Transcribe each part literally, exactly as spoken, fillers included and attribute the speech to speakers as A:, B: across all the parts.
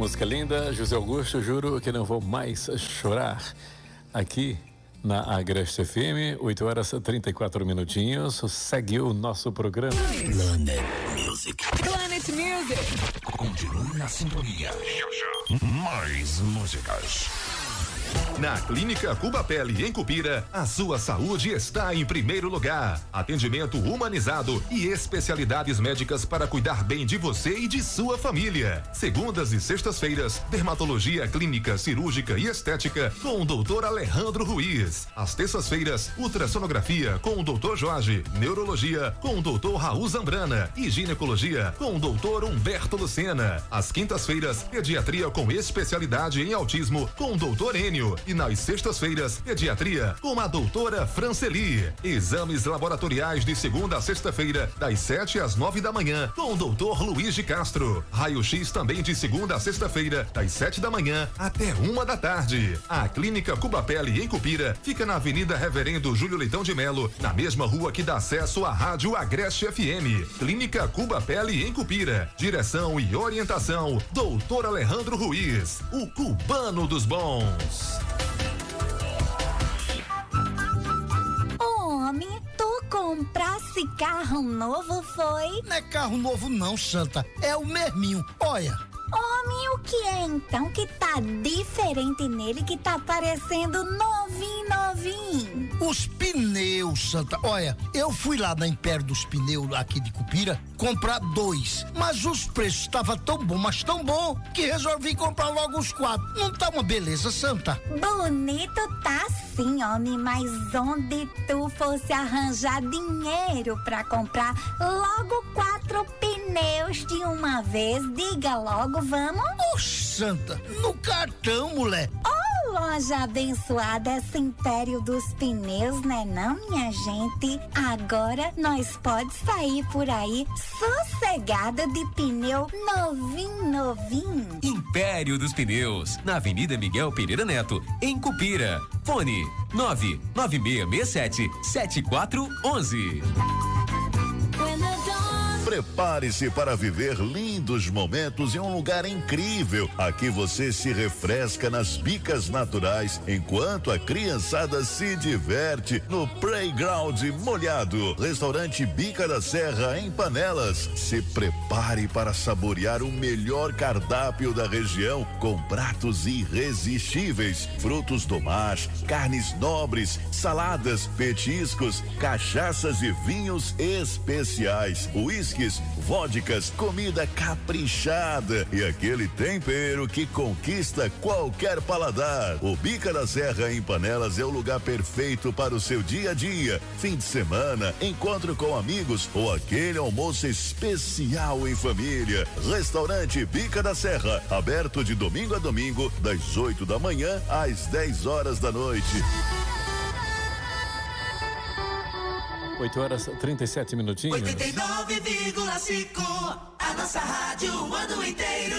A: Música linda, José Augusto, juro que não vou mais chorar. Aqui na Agreste F M, oito horas e trinta e quatro minutinhos. Segue o nosso programa.
B: Planet Music.
C: Planet Music.
B: Continue na sintonia. Mais músicas.
D: Na Clínica Cuba Pele, em Cupira, a sua saúde está em primeiro lugar. Atendimento humanizado e especialidades médicas para cuidar bem de você e de sua família. Segundas e sextas-feiras, dermatologia clínica, cirúrgica e estética com o doutor Alejandro Ruiz. Às terças-feiras, ultrassonografia com o doutor Jorge, neurologia com o doutor Raul Zambrana e ginecologia com o doutor Humberto Lucena. Às quintas-feiras, pediatria com especialidade em autismo com o doutor Enio. E nas sextas-feiras, pediatria com a doutora Franceli. Exames laboratoriais de segunda a sexta-feira, das sete às nove da manhã, com o doutor Luiz de Castro. Raio-X também de segunda a sexta-feira, das sete da manhã até uma da tarde. A Clínica Cuba Pele, em Cupira, fica na Avenida Reverendo Júlio Leitão de Melo, na mesma rua que dá acesso à Rádio Agreste F M. Clínica Cuba Pele, em Cupira. Direção e orientação, doutor Alejandro Ruiz, o cubano dos bons.
E: Homem, tu comprasse carro novo, foi?
F: Não é carro novo não, Santa, é o mesminho, olha.
E: Homem, o que é então que tá diferente nele, que tá parecendo novinho, novinho?
F: Os pneus, Santa, olha, eu fui lá na Império dos Pneus, aqui de Cupira, comprar dois, mas os preços estavam tão bom, mas tão bom, que resolvi comprar logo os quatro. Não tá uma beleza, Santa?
E: Bonito tá sim, homem, mas onde tu fosse arranjar dinheiro pra comprar logo quatro pneus de uma vez, diga logo, vamos?
F: Oxe, Santa, no cartão, mulher.
E: Oh, loja abençoada, esse Império dos Pneus, né não, minha gente? Agora nós pode sair por aí sossegada de pneu novinho, novinho.
G: Império dos Pneus, na Avenida Miguel Pereira Neto, em Cupira. Fone nove nove seis seis sete sete quatro um um.
H: Prepare-se para viver lindos momentos em um lugar incrível. Aqui você se refresca nas bicas naturais, enquanto a criançada se diverte no Playground Molhado. Restaurante Bica da Serra em Panelas. Se prepare para saborear o melhor cardápio da região, com pratos irresistíveis, frutos do mar, carnes nobres, saladas, petiscos, cachaças e vinhos especiais, uísques, vodkas, comida caprichada e aquele tempero que conquista qualquer paladar. O Bica da Serra em Panelas é o lugar perfeito para o seu dia a dia, fim de semana, encontro com amigos ou aquele almoço especial em família. Restaurante Bica da Serra, aberto de domingo a domingo, das oito da manhã às dez horas da noite.
A: oito horas e trinta e sete minutinhos.
C: oitenta e nove vírgula cinco, a nossa rádio o ano inteiro.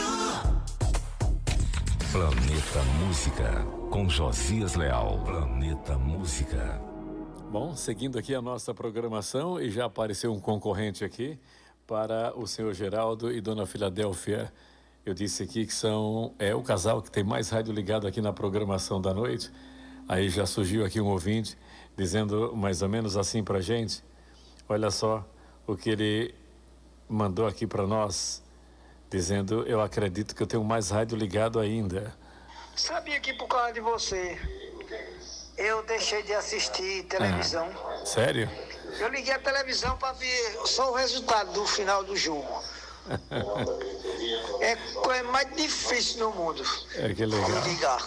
B: Planeta Música, com Josias Leal. Planeta Música.
A: Bom, seguindo aqui a nossa programação, e já apareceu um concorrente aqui para o senhor Geraldo e dona Filadélfia. Eu disse aqui que são, é o casal que tem mais rádio ligado aqui na programação da noite. Aí já surgiu aqui um ouvinte dizendo mais ou menos assim pra gente. Olha só o que ele mandou aqui pra nós, dizendo: eu acredito que eu tenho mais rádio ligado ainda.
I: Sabia que por causa de você eu deixei de assistir televisão.
A: Ah, sério?
I: Eu liguei a televisão para ver só o resultado do final do jogo. É coisa mais difícil no mundo.
A: É, que legal.
I: Ligar.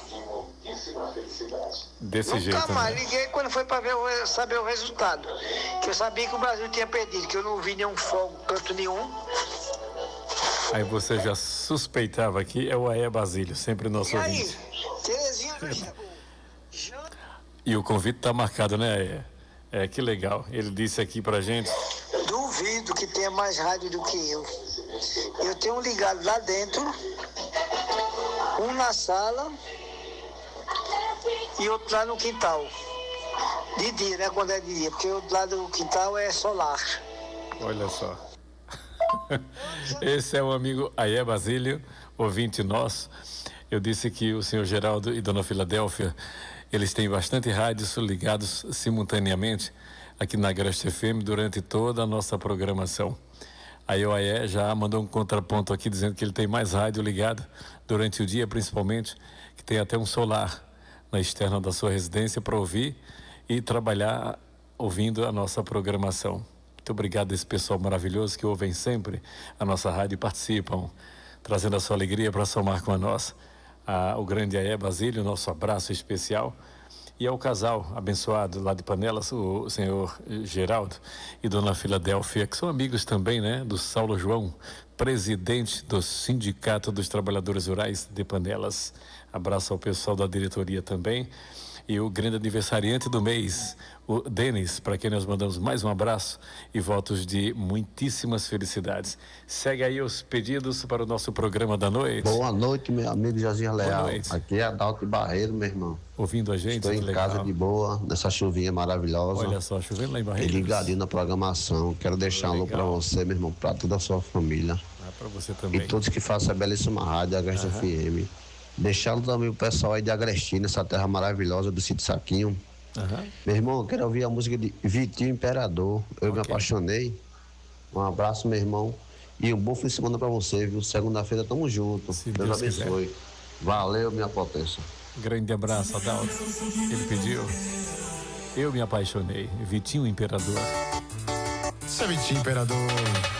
A: Desse
I: Nunca
A: jeito.
I: Nunca mais,
A: né?
I: Liguei quando foi para ver o, saber o resultado. Que eu sabia que o Brasil tinha perdido, que eu não vi nenhum fogo, canto nenhum.
A: Aí você já suspeitava que é o Aé Basílio, sempre nosso
I: e
A: ouvinte.
I: Aí, Terezinha já...
A: E o convite tá marcado, né, Aé? É, que legal. Ele disse aqui pra gente.
I: Duvido que tenha mais rádio do que eu. Eu tenho um ligado lá dentro, um na sala e outro lá no quintal. De dia, né? Quando é de dia, porque o lado do quintal é solar.
A: Olha só. Esse é um amigo Aie Basílio, ouvinte nosso. Eu disse que o senhor Geraldo e dona Filadélfia, eles têm bastante rádios ligados simultaneamente aqui na Agreste F M durante toda a nossa programação. Aí o Aie já mandou um contraponto aqui dizendo que ele tem mais rádio ligado durante o dia, principalmente, que tem até um solar na externa da sua residência para ouvir e trabalhar ouvindo a nossa programação. Muito obrigado a esse pessoal maravilhoso que ouvem sempre a nossa rádio e participam, trazendo a sua alegria para somar com a nossa. Ah, o grande Aie Basílio, nosso abraço especial. E ao casal abençoado lá de Panelas, o senhor Geraldo e dona Filadélfia, que são amigos também, né, do Saulo João, presidente do Sindicato dos Trabalhadores Rurais de Panelas. Abraço ao pessoal da diretoria também. E o grande aniversariante do mês, o Denis, para quem nós mandamos mais um abraço e votos de muitíssimas felicidades. Segue aí os pedidos para o nosso programa da noite.
J: Boa noite, meu amigo Josias Leal.
A: Boa noite.
J: Aqui é Adalto Barreiro, meu irmão.
A: Ouvindo a gente?
J: Estou em
A: legal.
J: casa de boa, nessa chuvinha maravilhosa.
A: Olha só, chovendo lá em Barreiros.
J: E ligadinho na programação. Quero deixar um alô para você, meu irmão, para toda a sua família.
A: Ah, para você também.
J: E todos que fazem a belíssima rádio, a Agreste F M. Deixando também o pessoal aí de Agrestina, essa terra maravilhosa do Sítio Saquinho.
A: Uhum.
J: Meu irmão, eu quero ouvir a música de Vitinho Imperador. Eu okay. me apaixonei. Um abraço, meu irmão. E um bom fim de semana pra você, viu? Segunda-feira tamo junto. Se Deus, Deus abençoe. Quiser. Valeu, minha potência.
A: Grande abraço, Adalto. Ele pediu. Eu me apaixonei. Vitinho Imperador.
K: Isso é Vitinho Imperador.